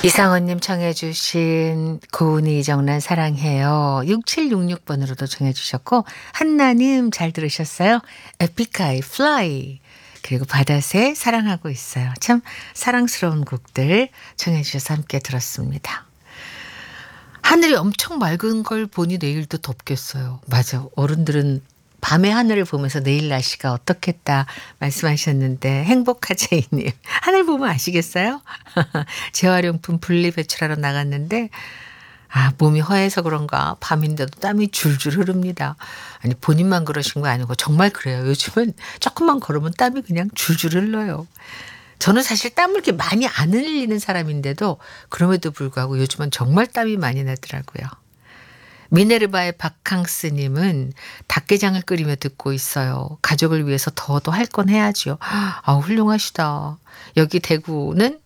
이상원님 청해 주신 고은이 이정란 사랑해요. 6766번으로도 청해 주셨고 한나님 잘 들으셨어요? 에픽하이 플라이 그리고 바다새 사랑하고 있어요. 참 사랑스러운 곡들 청해 주셔서 함께 들었습니다. 하늘이 엄청 맑은 걸 보니 내일도 덥겠어요. 맞아. 어른들은 밤의 하늘을 보면서 내일 날씨가 어떻겠다 말씀하셨는데 행복하제이님 하늘 보면 아시겠어요? 재활용품 분리 배출하러 나갔는데 몸이 허해서 그런가 밤인데도 땀이 줄줄 흐릅니다. 아니 본인만 그러신 거 아니고 정말 그래요. 요즘은 조금만 걸으면 땀이 그냥 줄줄 흘러요. 저는 사실 땀을 이렇게 많이 안 흘리는 사람인데도 그럼에도 불구하고 요즘은 정말 땀이 많이 나더라고요. 미네르바의 박항스님은 닭게장을 끓이며 듣고 있어요. 가족을 위해서 더도 할 건 해야죠. 훌륭하시다. 여기 대구는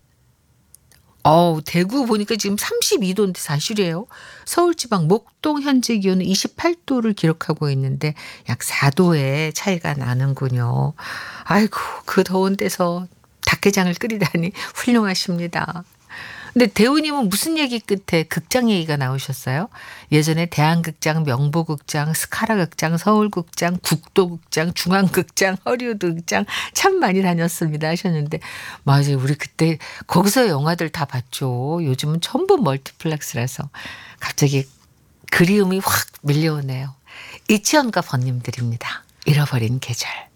대구 보니까 지금 32도인데 사실이에요. 서울지방 목동 현재 기온은 28도를 기록하고 있는데 약 4도의 차이가 나는군요. 아이고 그 더운 데서 닭게장을 끓이다니 훌륭하십니다. 근데 대우님은 무슨 얘기 끝에 극장 얘기가 나오셨어요? 예전에 대한극장, 명보극장, 스카라극장, 서울극장, 국도극장, 중앙극장, 허리우드극장 참 많이 다녔습니다 하셨는데 맞아요. 우리 그때 거기서 영화들 다 봤죠. 요즘은 전부 멀티플렉스라서 갑자기 그리움이 확 밀려오네요. 이치현과 번님들입니다. 잃어버린 계절.